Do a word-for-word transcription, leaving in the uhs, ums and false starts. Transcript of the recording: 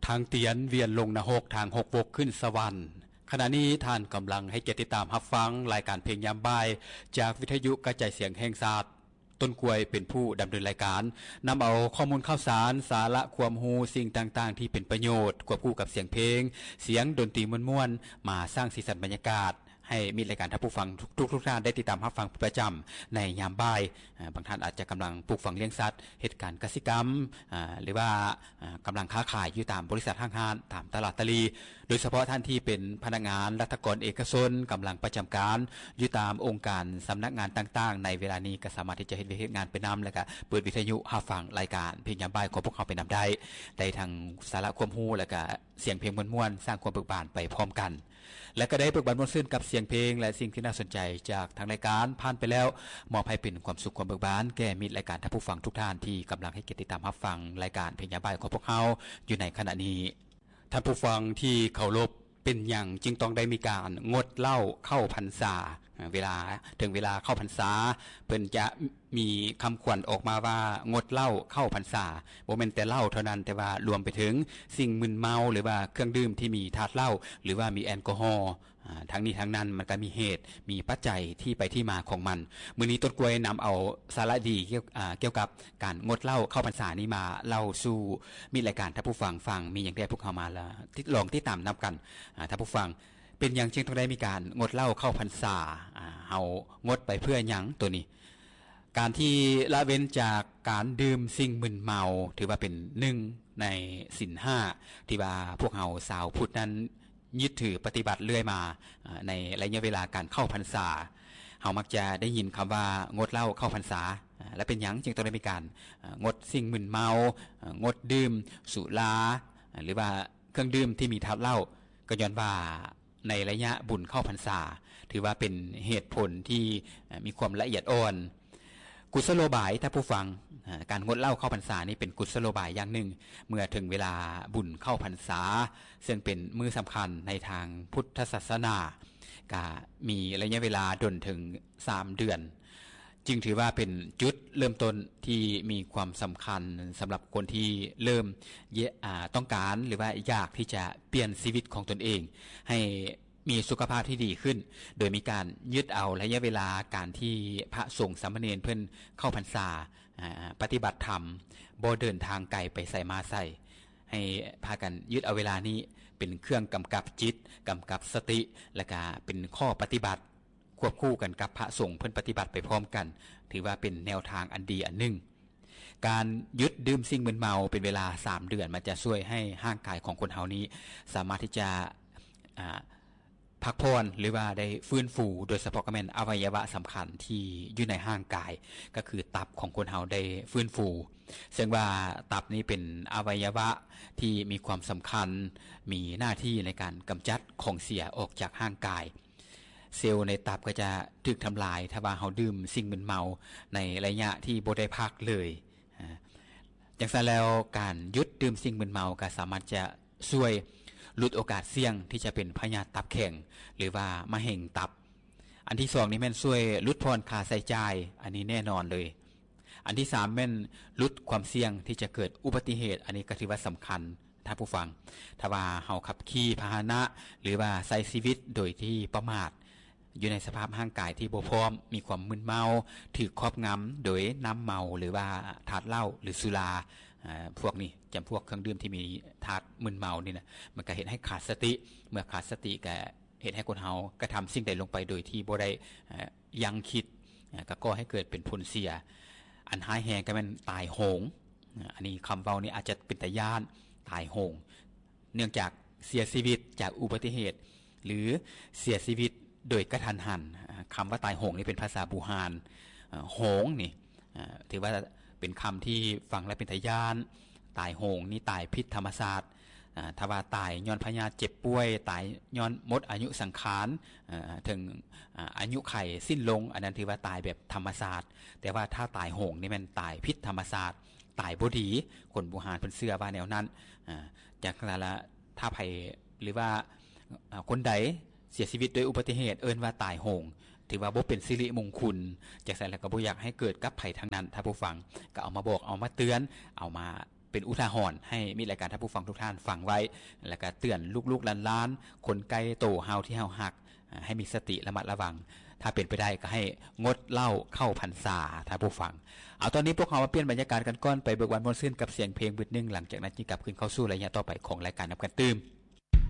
ทางเตียนเวียนลงนรกทางหกวกขึ้นสวรรค์ขณะนี้ท่านกำลังให้เกียรติตามรับฟังรายการเพลงยามบ่ายจากวิทยุกระจายเสียงแห่งชาติต้นกล้วยเป็นผู้ดำเนินรายการนำเอาข้อมูลข่าวสารสาระความรู้สิ่งต่างๆที่เป็นประโยชน์ควบคู่กับเสียงเพลงเสียงดนตรีม่วนๆมาสร้างสีสันบรรยากาศให้มีรายการท่านผู้ฟังทุกทุกท่านได้ติดตามรับฟังประจำในยามบ่ายบางท่านอาจจะกำลังปลูกฝังเลี้ยงสัตว์เหตุการณ์กสิกรรมหรือว่ากำลังค้าขายอยู่ตามบริษัทห้างห้านตามตลาดตลีโดยเฉพาะท่านที่เป็นพนักงานรัฐกรเอกชนกำลังประจำการอยู่ตามองค์การสำนักงานต่างๆในเวลานี้ก็สามารถที่จะเฮ็ดเหตุงานไปนำแล้วก็เปิดวิทยุรับฟังรายการเพลงยามบ่ายของพวกเขาไปนำได้ได้ทั้งสาระความรู้แล้วก็เสียงเพลงม่วนๆสร้างความเบิกบานไปพร้อมกันและก็ได้เบิกบานม่วนซื่นกับเสียงเพลงและสิ่งที่น่าสนใจจากทางรายการผ่านไปแล้วมอบให้เป็นความสุขความเบิกบานแก่มิตรรายการท่านผู้ฟังทุกท่านที่กำลังให้เกียรติติดตามรับฟังรายการเพลงยามบ่ายของพวกเขาอยู่ในขณะนี้ท่านผู้ฟังที่เคารพเป็นอย่างจึงต้องได้มีการงดเหล้าเข้าพรรษาเวลาถึงเวลาเข้าพรรษาเพิ่นจะมีคำขวัญออกมาว่างดเหล้าเข้าพรรษาบ่แม่นแต่เหล้าเท่านั้นแต่ว่ารวมไปถึงสิ่งมึนเมาหรือว่าเครื่องดื่มที่มีธาตุเหล้าหรือว่ามีแอลกอฮอล์ทั้งนี้ทั้งนั้นมันก็มีเหตุมีปัจจัยที่ไปที่มาของมันมื้อนี้ต้นกล้วยนำเอาสาระดีเกี่ยวเกี่ยวกับการงดเหล้าเข้าพรรษานี้มาเล่าสู่มีรายการท่านผู้ฟังฟังมีอย่างได้พวกเขามาแล้วที่ลองที่ตามนํากันท่านผู้ฟังเป็นอย่างจึงต้องได้มีการงดเหล้าเข้าพรรษาอ่าเฮางดไปเพื่อหยังตัวนี้การที่ละเว้นจากการดื่มสิ่งมึนเมาถือว่าเป็นหนึ่งในศีลห้าที่ว่าพวกเฮาชาวพุทธนั้นยึดถือปฏิบัติเรื่อยมาในระยะเวลาการเข้าพรรษาเฮามักจะได้ยินคำว่างดเหล้าเข้าพรรษาและเป็นหยังจึงต้องได้มีการงดสิ่งมึนเมางดดื่มสุราหรือว่าเครื่องดื่มที่มีธาตุเหล้าก็ย้อนว่าในระยะบุญเข้าพรรษาถือว่าเป็นเหตุผลที่มีความละเอียดอ่อนกุศโลบายถ้าผู้ฟังการงดเหล้าเข้าพรรษานี่เป็นกุศโลบายอย่างหนึ่งเมื่อถึงเวลาบุญเข้าพรรษาซึ่งเป็นมื้อสำคัญในทางพุทธศาสนาก็มีระยะเวลาดนถึงสามเดือนจึงถือว่าเป็นจุดเริ่มต้นที่มีความสำคัญสำหรับคนที่เริ่มต้องการหรือว่าอยากที่จะเปลี่ยนชีวิตของตนเองให้มีสุขภาพที่ดีขึ้นโดยมีการยึดเอาระยะเวลาการที่พระสงฆ์สามเณรเพิ่นเข้าพรรษาปฏิบัติธรรมบ่เดินทางไกลไปใส่มาใส่ให้พากันยึดเอาเวลานี้เป็นเครื่องกำกับจิตกำกับสติและก็เป็นข้อปฏิบัติควบคู่กันกับพระสงฆ์เพิ่นปฏิบัติไปพร้อมกันถือว่าเป็นแนวทางอันดีอันหนึ่งการยึดดื่มสิ่งมึนเมาเป็นเวลาสามเดือนมันจะช่วยให้ร่างกายของคนเฮานี้สามารถที่จะอ่าพักพรหรือว่าได้ฟื้นฟูโดยเฉพาะก็แม่นอวัยวะสำคัญที่อยู่ในร่างกายก็คือตับของคนเฮาได้ฟื้นฟูซึ่งว่าตับนี้เป็นอวัยวะที่มีความสำคัญมีหน้าที่ในการกำจัดของเสียออกจากร่างกายเซลล์ในตับก็จะถูกทำลายถ้าว่าเฮาดื่มสิ่งมึนเมาในระยะที่บ่ได้พักเลยจังซั่นแล้วการหยุดดื่มสิ่งมึนเมาก็สามารถจะช่วยลดโอกาสเสี่ยงที่จะเป็นพยาธิตับแข็งหรือว่ามะเร็งตับอันที่สองนี่แม่นช่วยลดพรค่าใช้จ่ายอันนี้แน่นอนเลยอันที่สามแม่นลดความเสี่ยงที่จะเกิดอุบัติเหตุอันนี้ก็ถือว่าสำคัญถ้าผู้ฟังถ้าว่าเฮาขับขี่พาหนะหรือว่าใช้ชีวิตโดยที่ประมาทอยู่ในสภาพร่างกายที่บ่พร้อมมีความมึนเมาถูกครอบงำโดยน้ำเมาหรือว่าธาตุเหล้าหรือสุราอ่าพวกนี้จำพวกเครื่องดื่มที่มีธาตุมึนเมานี่นะมันก็เฮ็ดให้ขาดสติเมื่อขาดสติก็เฮ็ดให้คนเฮากระทำสิ่งใดลงไปโดยที่บ่ได้ยั้งคิดก็ก่อให้เกิดเป็นผลเสียอันร้ายแรงก็แม่นตายโหงอันนี้คำเว้านี้อาจจะเป็นตาย้านตายโหงเนื่องจากเสียชีวิตจากอุบัติเหตุหรือเสียชีวิตโดยกระทันหันคำว่าตายโหงนี่เป็นภาษาบูฮานโหงนี่ถือว่าเป็นคำที่ฟังแล้วเป็นทะยานตายโหงนี่ตายพิษธรรมศาสตร์ถ้าว่าตายย้อนพยาธิเจ็บป่วยตายย้อนหมดอายุสังขารถึงอายุไขสิ้นลงอันนั้นถือว่าตายแบบธรรมศาสตร์แต่ว่าถ้าตายโหงนี่มันตายพิษธรรมศาสตร์ตายบ่ดีคนบูฮานเพิ่นเชื่อว่าแนวนั้นจากนั้นละถ้าไผหรือว่าคนใดเสียชีวิตโดยอุบัติเหตุเอิ้นว่าตายโหงถือว่าบ่เป็นสิริมงคลจากนั้นแล้วก็บ่อยากให้เกิดกับไผทั้งนั้นถ้าผู้ฟังก็เอามาบอกเอามาเตือนเอามาเป็นอุทาหรณ์ให้มีรายการท่านผู้ฟังทุกท่านฟังไว้แล้วก็เตือนลูกๆหลานๆคนไกลโตเฮาที่เฮาฮักให้มีสติระมัดระวังถ้าเป็นไปได้ก็ให้งดเหล้าเข้าพรรษาท่านผู้ฟังเอาตอนนี้พวกเรามาเปลี่ยนบรรยากาศกันก่อนไปเบิกบานม่วนซื่นกับเสียงเพลงบึดนึงหลังจากนั้นจึงกลับคืนเข้าสู่ระยะต่อไปของรายการนำกันตื่ม